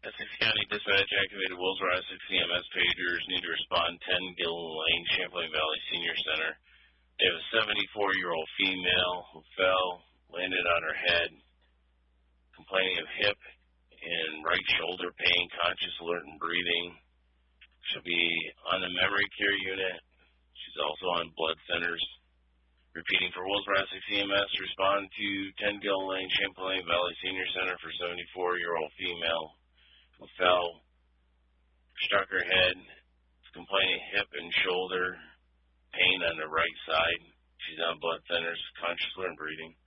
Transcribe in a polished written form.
Essex County Dispatch activated Willsboro Essex CMS pagers need to respond 10 Gillen Lane, Champlain Valley Senior Center. They have a 74-year-old female who fell, landed on her head, complaining of hip and right shoulder pain, conscious, alert, and breathing. She'll be on the memory care unit. She's also on blood centers. Repeating for Willsboro Essex CMS, respond to 10 Gillen Lane, Champlain Valley Senior Center for 74-year-old female who fell, struck her head, is complaining of hip and shoulder pain on the right side. She's on blood thinners, conscious, alert, and breathing.